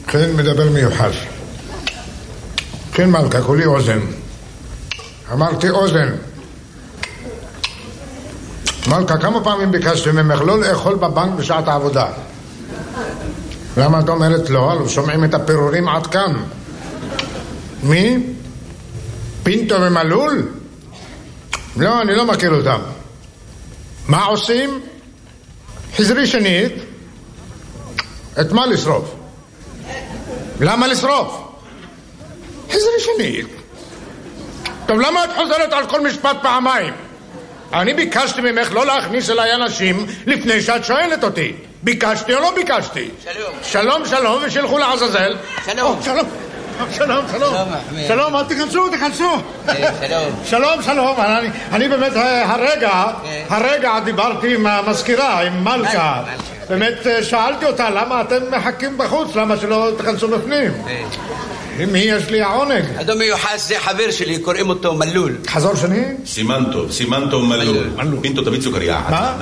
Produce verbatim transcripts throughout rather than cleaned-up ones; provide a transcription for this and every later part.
כן, מדבר מיוחד. כן, מלכה, כולי אוזן. אמרתי אוזן. מלכה, כמה פעמים ביקשתי ממך לא לאכול בבנק בשעת העבודה? למה את אומרת לא? לא שומעים את הפירורים עד כאן. מי? פינטו ומלול? לא, אני לא מכיר אותם. מה עושים? חזרי שנית. את מה לשרוף? למה לשרוף? חזרי שנית. טוב, למה את חוזרת על כל משפט פעמיים? אני ביקשתי ממך לא להכניס אליי אנשים לפני שאת שואלת אותי. ביקשתי או לא ביקשתי? שלום. שלום, שלום, ושילכו לעזאזל. שלום. שלום. שלום, שלום. שלום, אל תכנסו, תכנסו. שלום. שלום, שלום. אני, אני באמת הרגע, הרגע דיברתי עם המזכירה, עם מלכה. באמת שאלתי אותה, למה אתם מחכים בחוץ? למה שלא תכנסו בפנים? מי יש לי העונג? אדון מיוחד, זה חבר שלי, קוראים אותו מלול. חזור שני? סימן טוב, סימן טוב מלול. פינטו, תביא סוכריה. מה?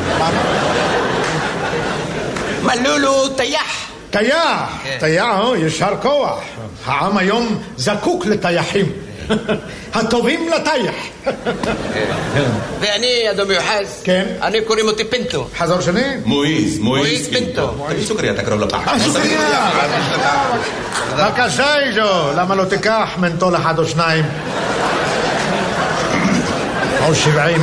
מלול הוא טייח. טייח, טייח, ישר כוח. העם היום זקוק לטייחים. הטובים לטייח. ואני, אדון מיוחד, כן? אני קוראים אותי פינטו. חזור שני? מויז, מויז פינטו. תביא סוכריה, תקרוב לפח. סוכריה. בבקשה, איזו, למה לא תיקח מנטול אחד או שניים? או שבעים.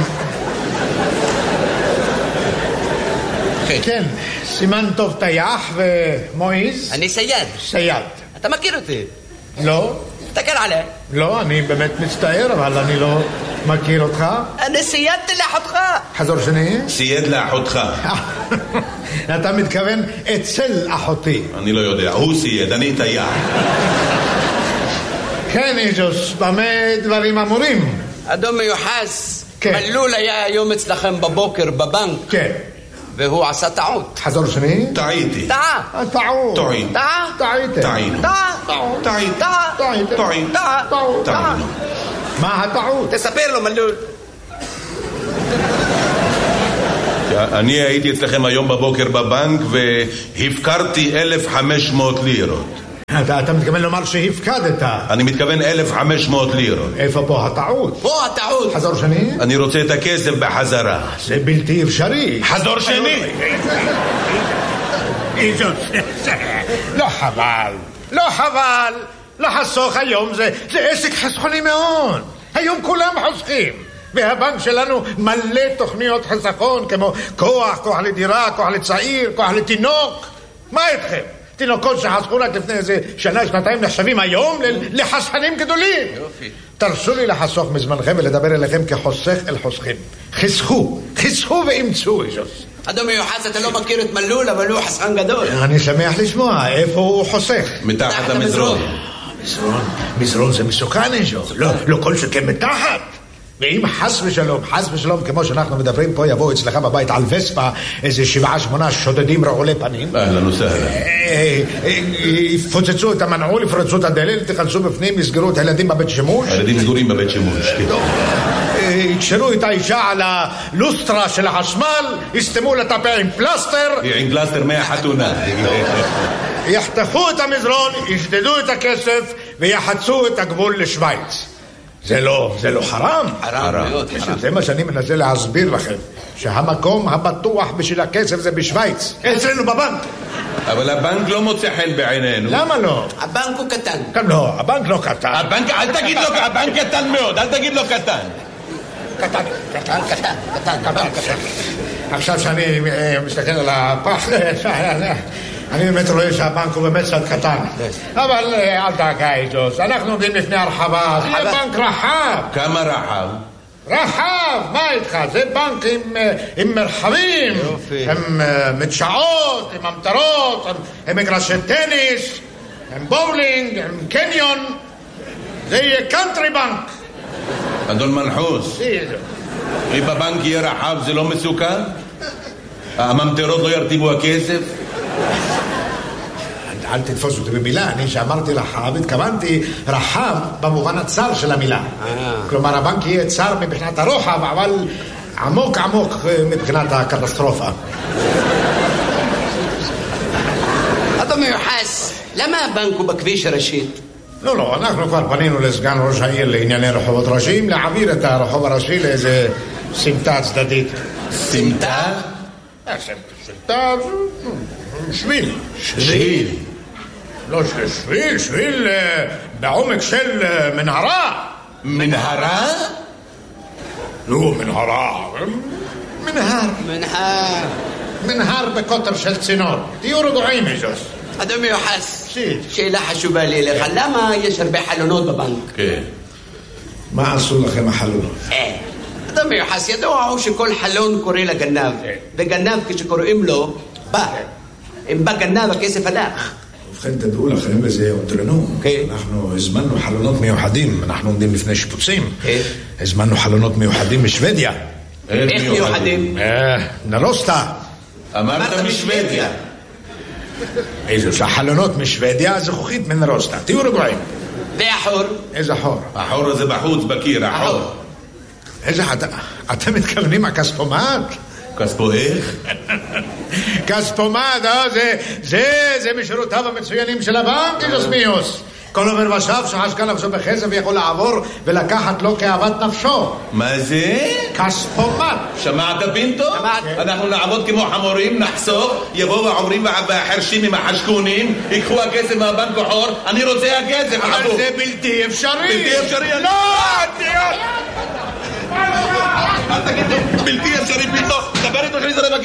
כן, סימן טוב טייח ומויז. אני סייד. סייד. אתה מכיר אותי? לא. תסתכל עליי. לא, אני באמת מצטער, אבל אני לא מכיר אותך. אני סיידתי לאחותך. חזור שני? סייד לאחותך. אתה מתכוון אצל אחותי. אני לא יודע, הוא סייד, אני טייח. כן, איזוס, במה דברים אמורים? אדון מיוחס, כן. מלול היה היום אצלכם בבוקר בבנק. כן. והוא עשה טעות. חזור שני? טעיתי. טעה. טעות. טועים. טעה. טעיתם. טעינו. טעה. טעית. טעה. טעיתם. טועים. טעה. טעינו. מה הטעות? תספר לו מלול. אני הייתי אצלכם היום בבוקר בבנק והפקרתי אלף וחמש מאות לירות. אתה, אתה מתכוון לומר שהפקדת. אני מתכוון אלף וחמש מאות לירות. איפה פה הטעות? פה הטעות. חזור שני? אני רוצה את הכסף בחזרה. זה בלתי אפשרי. חזור שני. לא חבל. לא חבל. לחסוך היום זה, זה עסק חסכוני מאוד. היום כולם חוסכים. והבנק שלנו מלא תוכניות חסכון כמו כוח, כוח לדירה, כוח לצעיר, כוח לתינוק. מה איתכם? תינוקות שחסכו רק לפני איזה שנה, שנתיים נחשבים היום לחסכנים גדולים. יופי. תרשו לי לחסוך מזמנכם ולדבר אליכם כחוסך אל חוסכים. חסכו, חסכו ואמצו איזוס. אדון מיוחס, אתה לא מכיר את מלול, אבל הוא חסכן גדול. אני שמח לשמוע, איפה הוא חוסך? מתחת המזרון. מזרון, מזרון זה מסוכן איזוס. לא, לא כל שכן מתחת. ואם חס ושלום, חס ושלום, כמו שאנחנו מדברים פה, יבואו אצלך בבית על וספה איזה שבעה שמונה שודדים רעולי פנים. אהלן וסהלן. יפוצצו את המנעול, יפרצו את הדלת, תכנסו בפנים, יסגרו את הילדים בבית שימוש. הילדים סגורים בבית שימוש. יקשרו את האישה על הלוסטרה של החשמל, יסתמו לטפה עם פלסטר. עם פלסטר מהחתונה. יחתכו את המזרון, ישדדו את הכסף ויחצו את הגבול לשוויץ. זה לא, זה לא חרם. חרם מאוד. זה מה שאני מנסה להסביר לכם, שהמקום הבטוח בשביל הכסף זה בשוויץ, אצלנו בבנק. אבל הבנק לא מוצא חן בעינינו. למה לא? הבנק הוא קטן. כאן לא, הבנק לא קטן. הבנק, אל תגיד לו, הבנק קטן מאוד, אל תגיד לו קטן. קטן, קטן, קטן, קטן, קטן, קטן. עכשיו שאני מסתכל על הפח, אני באמת רואה שהבנק הוא באמת קצת קטן. אבל אל דאגה איזוס, אנחנו עומדים לפני הרחבה, זה יהיה בנק רחב. כמה רחב? רחב, מה איתך? זה בנק עם, עם מרחבים, עם מדשאות, עם המטרות, עם, עם מגרשי טניס, עם בולינג, עם קניון. זה יהיה קאנטרי בנק. אדון מנחוס, אם בבנק יהיה רחב זה לא מסוכן? הממטרות לא ירטיבו הכסף? אל תתפוס אותי במילה, אני שאמרתי רחב, התכוונתי רחב במובן הצר של המילה. כלומר, הבנק יהיה צר מבחינת הרוחב, אבל עמוק עמוק מבחינת הקטסטרופה. אדון מיוחס, למה הבנק הוא בכביש הראשית? לא, לא, אנחנו כבר פנינו לסגן ראש העיר לענייני רחובות ראשיים להעביר את הרחוב הראשי לאיזה סמטה צדדית. סמטה? סמטה, שביל. שביל. לא שביל, שביל בעומק של מנהרה. מנהרה? לא, מנהרה. מנהר. מנהר. מנהר בקוטר של צינור. תהיו רגועים, איזוס. אדון מיוחס, שי. שאלה חשובה לי אליך, למה יש הרבה חלונות בבנק? כן. מה עשו לכם החלונות? אה, אדון מיוחס, ידוע הוא שכל חלון קורא לגנב, וגנב כשקוראים לו, בא. אם בא גנב, הכסף הלך. ובכן, תדעו לכם, וזה אותרנו. אנחנו הזמנו חלונות מיוחדים, אנחנו עומדים לפני שיפוצים. הזמנו חלונות מיוחדים משוודיה. איך מיוחדים? נרוסטה. אמרת משוודיה. איזה שהחלונות משוודיה, זכוכית מנרוסטה. תהיו רגועים. והחור? איזה חור? החור הזה בחוץ, בקיר, החור. איזה... אתם מתכוונים הכספומט? כספו איך? כספומט, זה, זה, זה משורותיו המצוינים של הבנק, איזוס מיוס. כל עובר ושב שחשקה נפשו בכסף יכול לעבור ולקחת לו כאוות נפשו. מה זה? כספומט. שמעת פינטו? שמעת. אנחנו נעבוד כמו חמורים, נחסוך, יבואו העוברים והחרשים עם החשקונים, ייקחו הכסף מהבנק החור, אני רוצה הכסף. אבל זה בלתי אפשרי. בלתי אפשרי. לא! אל תגיד לי, בלתי אפשרי פינטו, דבר איתו שאני זורם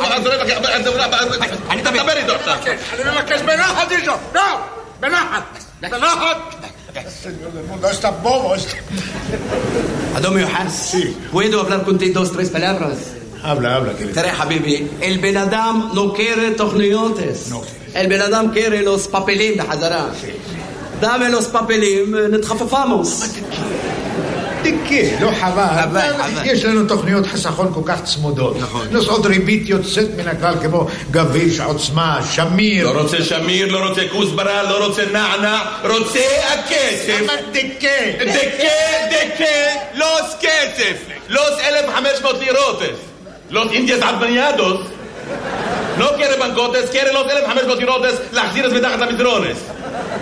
אני דבר איתו עכשיו. אני מבקש בנחת איתו, לא! בנחת! בנחת! No está bobo. אדון מיוחס, puedo hablar contigo dos tres palabras. habla, habla, querido. תראה חביבי, el בן אדם no quiere תוכניותס. el בן אדם quiere los papeלים בחזרה. dame los papeלים, נתחפפמוס. תקה, לא חבל. יש לנו תוכניות חסכון כל כך צמודות. נוסעות ריבית יוצאת מן הכלל כמו גביש, עוצמה, שמיר. לא רוצה שמיר, לא רוצה כוסברה, לא רוצה נענה, רוצה הכסף. אבל תקה. דקה, דקה, לוס כסף. לוס אלף וחמש מאות לירוטס. לוס אינדיאס עדבניאדוס. לא קרה בנקוטס, קרה לוס אלף וחמש מאות לירוטס להחזיר את מתחת למדרונס.